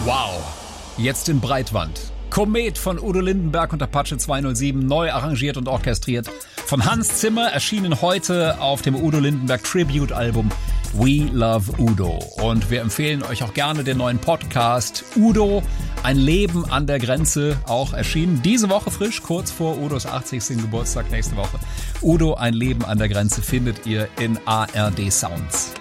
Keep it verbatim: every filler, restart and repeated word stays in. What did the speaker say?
Wow, jetzt in Breitwand. Komet von Udo Lindenberg und Apache zweihundertsieben, neu arrangiert und orchestriert. Von Hans Zimmer, erschienen heute auf dem Udo Lindenberg Tribute-Album We Love Udo. Und wir empfehlen euch auch gerne den neuen Podcast Udo, ein Leben an der Grenze, auch erschienen diese Woche frisch, kurz vor Udos achtzigsten Geburtstag nächste Woche. Udo, ein Leben an der Grenze findet ihr in A R D Sounds.